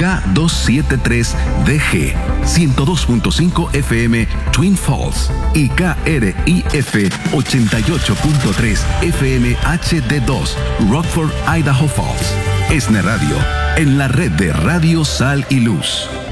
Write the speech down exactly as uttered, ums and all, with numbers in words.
K doscientos setenta y tres D G, ciento dos punto cinco F M Twin Falls y K R I F ochenta y ocho punto tres F M H D dos Rockford, Idaho Falls. ESNE Radio, en la red de Radio Sal y Luz.